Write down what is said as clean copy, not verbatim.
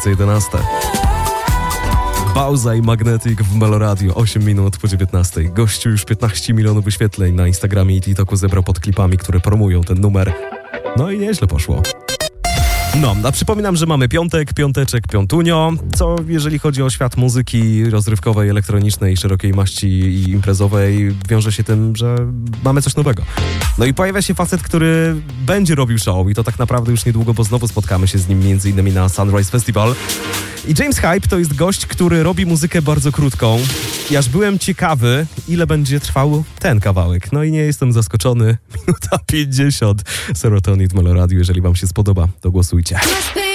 20:11. Bauza i Magnetic w Meloradio, 8 minut po 19. Gościu już 15 milionów wyświetleń na Instagramie i TikToku zebrał pod klipami, które promują ten numer. No i nieźle poszło. No, a przypominam, że mamy piąteczek, piątunio, co jeżeli chodzi o świat muzyki rozrywkowej, elektronicznej, szerokiej maści i imprezowej, wiąże się tym, że mamy coś nowego. No i pojawia się facet, który będzie robił show i to tak naprawdę już niedługo, bo znowu spotkamy się z nim m.in. na Sunrise Festival. I James Hype to jest gość, który robi muzykę bardzo krótką. I aż byłem ciekawy, ile będzie trwał ten kawałek. No i nie jestem zaskoczony. Minuta 50. Serotonit Meloradio. Jeżeli wam się spodoba, to głosujcie.